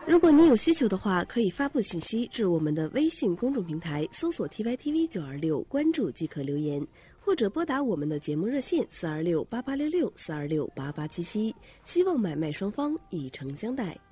如果您有需求的话，可以发布信息至我们的微信公众平台，搜索 TYTV926，关注即可留言，或者拨打我们的节目热线4268866 4268877，希望买卖双方以诚相待。